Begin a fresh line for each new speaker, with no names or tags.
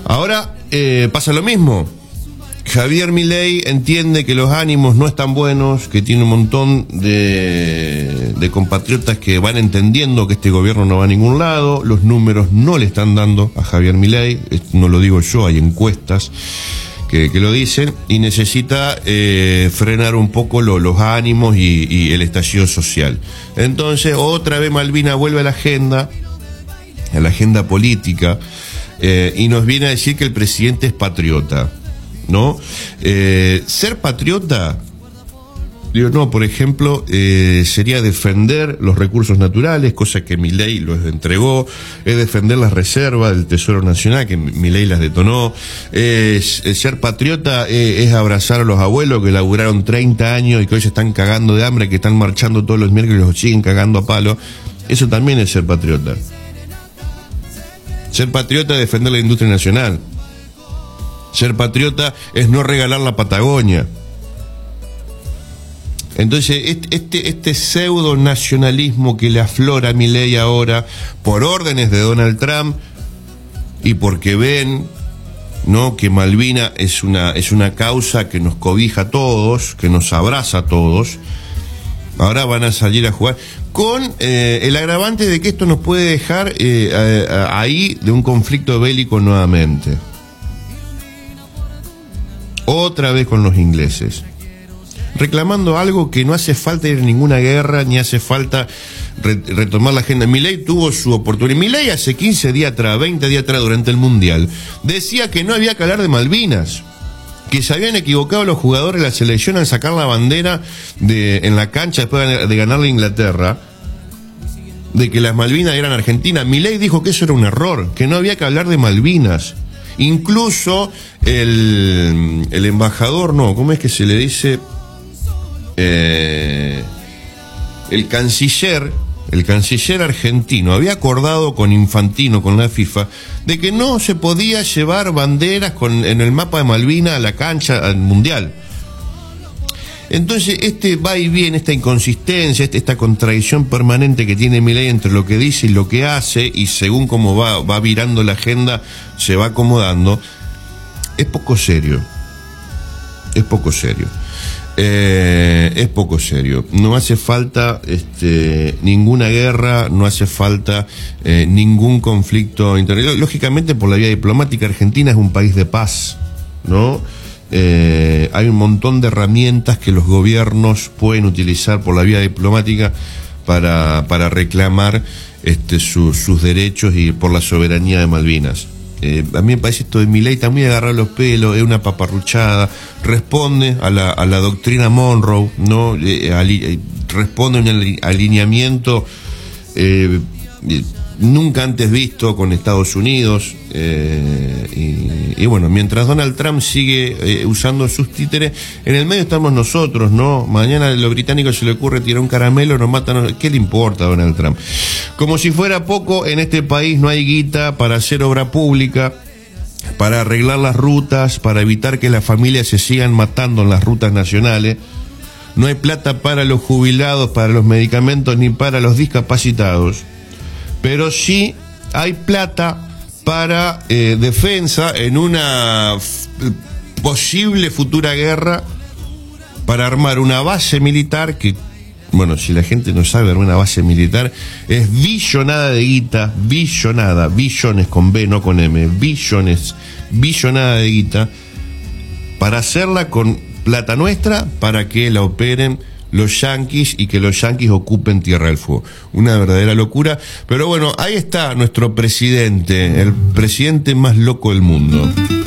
Ahora pasa lo mismo. Javier Milei entiende que los ánimos no están buenos, que tiene un montón de compatriotas que van entendiendo que este gobierno no va a ningún lado, los números no le están dando a Javier Milei, no lo digo yo, hay encuestas que lo dicen, y necesita frenar un poco los ánimos y el estallido social. Entonces, otra vez Malvina vuelve a la agenda política, y nos viene a decir que el presidente es patriota, ¿no? Ser patriota, digo, no, por ejemplo, sería defender los recursos naturales, cosa que Milei los entregó, es defender las reservas del Tesoro Nacional, que Milei las detonó, ser patriota es abrazar a los abuelos que laburaron 30 años y que hoy se están cagando de hambre, que están marchando todos los miércoles y los siguen cagando a palo. Eso también es ser patriota. Ser patriota es defender la industria nacional. Ser patriota es no regalar la Patagonia. Entonces, este pseudo nacionalismo que le aflora a Milei ahora, por órdenes de Donald Trump, y porque ven, ¿no?, que Malvina es una causa que nos cobija a todos, que nos abraza a todos, ahora van a salir a jugar con el agravante de que esto nos puede dejar ahí de un conflicto bélico nuevamente. Otra vez con los ingleses, reclamando algo que no hace falta ir a ninguna guerra, ni hace falta retomar la agenda. Milei tuvo su oportunidad. Milei hace 15 días atrás, 20 días atrás, durante el Mundial, decía que no había que hablar de Malvinas, que se habían equivocado los jugadores de la selección al sacar la bandera en la cancha después de ganarle a Inglaterra, de que las Malvinas eran argentinas. Milei dijo que eso era un error, que no había que hablar de Malvinas. Incluso el embajador, no, ¿cómo es que se le dice? El canciller argentino había acordado con Infantino, con la FIFA, de que no se podía llevar banderas en el mapa de Malvinas a la cancha, al Mundial. Entonces, este va y viene, esta inconsistencia, esta contradicción permanente que tiene Milei entre lo que dice y lo que hace, y según cómo va virando la agenda, se va acomodando, es poco serio. Es poco serio. No hace falta ninguna guerra, no hace falta ningún conflicto interno. Lógicamente, por la vía diplomática, Argentina es un país de paz, ¿no? Hay un montón de herramientas que los gobiernos pueden utilizar por la vía diplomática para reclamar sus derechos y por la soberanía de Malvinas. A mí me parece esto de Milei está muy agarrado los pelos, es una paparruchada, responde a la doctrina Monroe, ¿no? Responde a un alineamiento nunca antes visto con Estados Unidos, y bueno, mientras Donald Trump sigue usando sus títeres, en el medio estamos nosotros, ¿no? Mañana a los británicos se le ocurre tirar un caramelo, nos matan, ¿qué le importa a Donald Trump? Como si fuera poco, en este país no hay guita para hacer obra pública, para arreglar las rutas, para evitar que las familias se sigan matando en las rutas nacionales. No hay plata para los jubilados, para los medicamentos, ni para los discapacitados. Pero sí hay plata para defensa en una posible futura guerra, para armar una base militar que, bueno, si la gente no sabe, armar una base militar es billonada de guita, billones con B, no con M, billonada de guita, para hacerla con plata nuestra, para que la operen los yanquis y que los yanquis ocupen Tierra del Fuego. Una verdadera locura. Pero bueno, ahí está nuestro presidente, el presidente más loco del mundo.